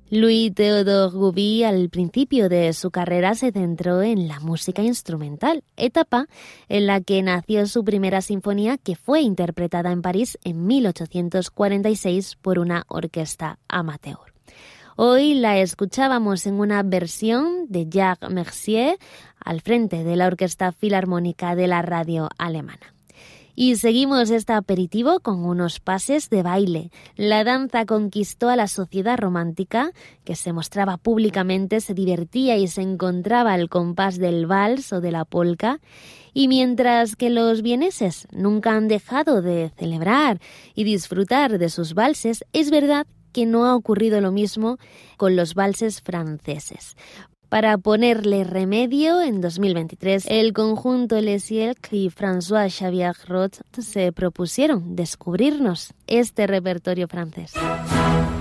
Louis Théodore Gouby al principio de su carrera se centró en la música instrumental, etapa en la que nació su primera sinfonía, que fue interpretada en París en 1846 por una orquesta amateur. Hoy la escuchábamos en una versión de Jacques Mercier al frente de la Orquesta Filarmónica de la radio alemana. Y seguimos este aperitivo con unos pases de baile. La danza conquistó a la sociedad romántica, que se mostraba públicamente, se divertía y se encontraba al compás del vals o de la polka. Y mientras que los vieneses nunca han dejado de celebrar y disfrutar de sus valses, es verdad que no ha ocurrido lo mismo con los valses franceses. Para ponerle remedio, en 2023, el conjunto Les Siècles y François-Xavier Roth se propusieron descubrirnos este repertorio francés.